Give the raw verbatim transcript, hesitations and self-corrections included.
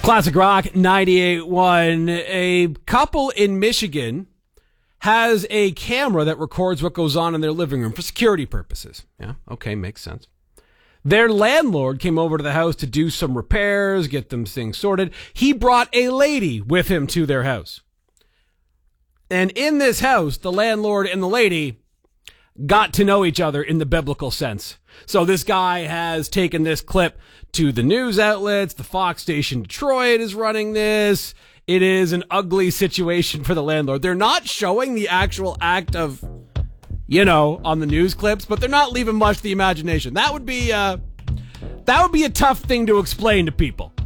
Classic Rock ninety-eight point one. A couple in Michigan has a camera that records what goes on in their living room for security purposes. Yeah, okay, makes sense. Their landlord came over to the house to do some repairs, get them things sorted. He brought a lady with him to their house. And in this house, the landlord and the lady got to know each other in the biblical sense. So this guy has taken this clip to the news outlets. The Fox station Detroit is running this. It is an ugly situation for the landlord. They're not showing the actual act of, you know, on the news clips, but they're not leaving much to the imagination. That would be, uh, that would be a tough thing to explain to people.